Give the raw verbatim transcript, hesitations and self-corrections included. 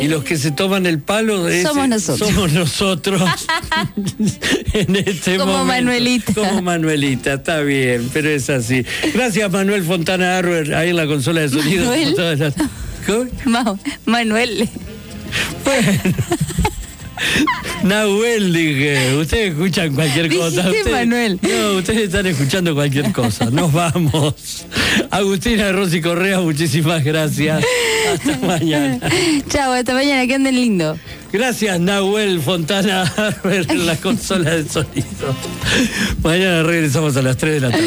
Y los que se toman el palo ese, somos nosotros. Somos nosotros en este Como momento. Manuelita. Como Manuelita, está bien, pero es así. Gracias, Manuel Fontana Arber, ahí en la consola de sonido. Manuel. Todas las... Ma Manuel. Bueno. Nahuel, dije. Ustedes escuchan cualquier cosa. Dijiste Ustedes, Manuel. No, ustedes están escuchando cualquier cosa. Nos vamos. Agustina Rossi Correa, muchísimas gracias. Hasta mañana. Chao, hasta mañana, que anden lindo. Gracias, Nahuel Fontana Arber, en la consola de sonido. Mañana regresamos a las tres de la tarde.